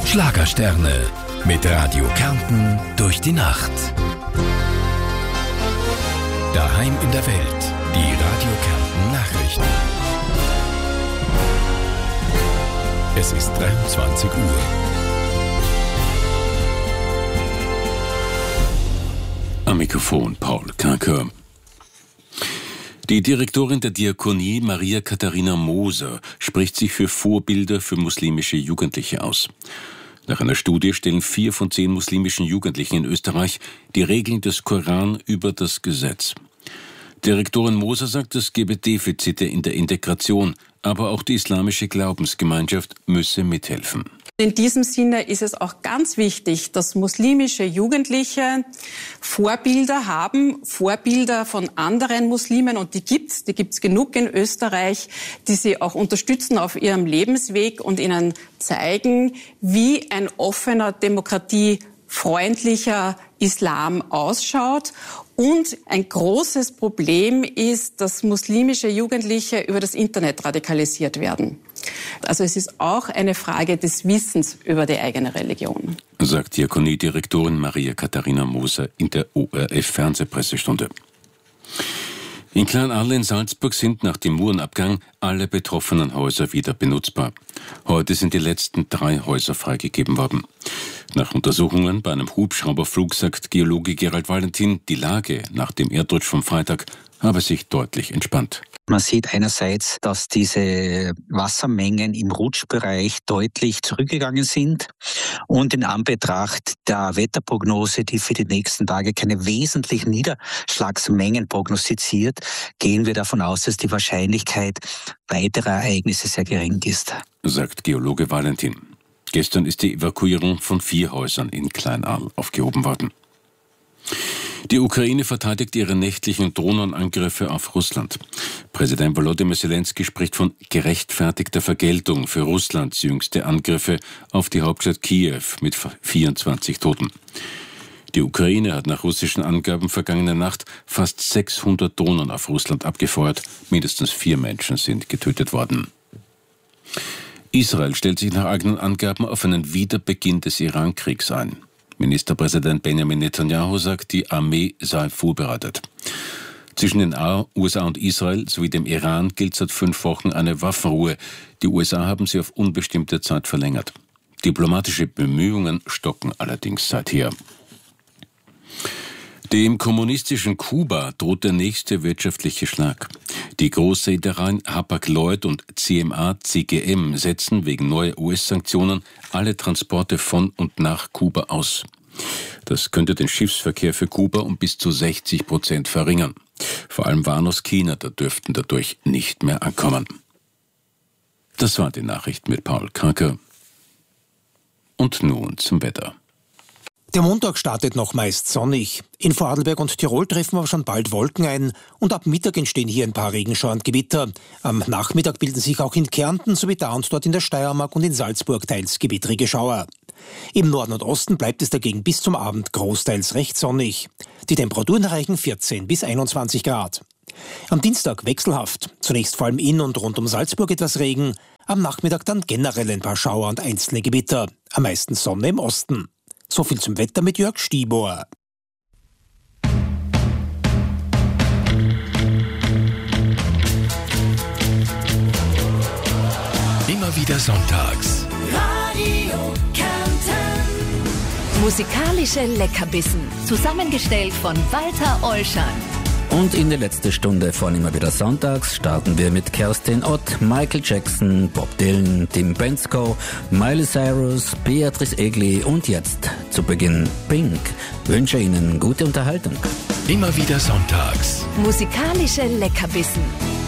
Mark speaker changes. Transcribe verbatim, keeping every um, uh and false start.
Speaker 1: Schlagersterne mit Radio Kärnten durch die Nacht. Daheim in der Welt, die Radio Kärnten Nachrichten. Es ist dreiundzwanzig Uhr.
Speaker 2: Am Mikrofon Paul Kanker. Die Direktorin der Diakonie, Maria Katharina Moser, spricht sich für Vorbilder für muslimische Jugendliche aus. Nach einer Studie stellen vier von zehn muslimischen Jugendlichen in Österreich die Regeln des Koran über das Gesetz. Direktorin Moser sagt, es gebe Defizite in der Integration, aber auch die islamische Glaubensgemeinschaft müsse mithelfen.
Speaker 3: In diesem Sinne ist es auch ganz wichtig, dass muslimische Jugendliche Vorbilder haben, Vorbilder von anderen Muslimen, und die gibt's, die gibt's genug in Österreich, die sie auch unterstützen auf ihrem Lebensweg und ihnen zeigen, wie ein offener, demokratiefreundlicher Islam ausschaut. Und ein großes Problem ist, dass muslimische Jugendliche über das Internet radikalisiert werden. Also es ist auch eine Frage des Wissens über die eigene Religion.
Speaker 2: Sagt Diakoniedirektorin Maria Katharina Moser in der O R F-Fernsehpressestunde. In Klein-Arl in Salzburg sind nach dem Murenabgang alle betroffenen Häuser wieder benutzbar. Heute sind die letzten drei Häuser freigegeben worden. Nach Untersuchungen bei einem Hubschrauberflug sagt Geologe Gerald Valentin, die Lage nach dem Erdrutsch vom Freitag habe sich deutlich entspannt.
Speaker 4: Man sieht einerseits, dass diese Wassermengen im Rutschbereich deutlich zurückgegangen sind, und in Anbetracht der Wetterprognose, die für die nächsten Tage keine wesentlichen Niederschlagsmengen prognostiziert, gehen wir davon aus, dass die Wahrscheinlichkeit weiterer Ereignisse sehr gering ist,
Speaker 2: sagt Geologe Valentin. Gestern ist die Evakuierung von vier Häusern in Klein-Arl aufgehoben worden. Die Ukraine verteidigt ihre nächtlichen Drohnenangriffe auf Russland. Präsident Volodymyr Zelensky spricht von gerechtfertigter Vergeltung für Russlands jüngste Angriffe auf die Hauptstadt Kiew mit vierundzwanzig Toten. Die Ukraine hat nach russischen Angaben vergangene Nacht fast sechshundert Drohnen auf Russland abgefeuert. Mindestens vier Menschen sind getötet worden. Israel stellt sich nach eigenen Angaben auf einen Wiederbeginn des Iran-Kriegs ein. Ministerpräsident Benjamin Netanyahu sagt, die Armee sei vorbereitet. Zwischen den U S A und Israel sowie dem Iran gilt seit fünf Wochen eine Waffenruhe. Die U S A haben sie auf unbestimmte Zeit verlängert. Diplomatische Bemühungen stocken allerdings seither. Dem kommunistischen Kuba droht der nächste wirtschaftliche Schlag. Die Großreedereien Hapag-Lloyd und C M A C G M setzen wegen neuer U S-Sanktionen alle Transporte von und nach Kuba aus. Das könnte den Schiffsverkehr für Kuba um bis zu sechzig Prozent verringern. Vor allem Waren aus China, da dürften dadurch nicht mehr ankommen. Das war die Nachricht mit Paul Kanker. Und nun zum Wetter.
Speaker 5: Der Montag startet noch meist sonnig. In Vorarlberg und Tirol treffen aber schon bald Wolken ein, und ab Mittag entstehen hier ein paar Regenschauer und Gewitter. Am Nachmittag bilden sich auch in Kärnten sowie da und dort in der Steiermark und in Salzburg teils gewittrige Schauer. Im Norden und Osten bleibt es dagegen bis zum Abend großteils recht sonnig. Die Temperaturen erreichen vierzehn bis einundzwanzig Grad. Am Dienstag wechselhaft. Zunächst vor allem in und rund um Salzburg etwas Regen. Am Nachmittag dann generell ein paar Schauer und einzelne Gewitter. Am meisten Sonne im Osten. So viel zum Wetter mit Jörg Stieber.
Speaker 1: Immer wieder sonntags.
Speaker 6: Radio Kärnten. Musikalische Leckerbissen. Zusammengestellt von Walter Ollschan.
Speaker 7: Und in die letzte Stunde von Immer wieder sonntags starten wir mit Kerstin Ott, Michael Jackson, Bob Dylan, Tim Bensko, Miley Cyrus, Beatrice Egli und jetzt zu Beginn Pink. Wünsche Ihnen gute Unterhaltung.
Speaker 1: Immer wieder sonntags.
Speaker 6: Musikalische Leckerbissen.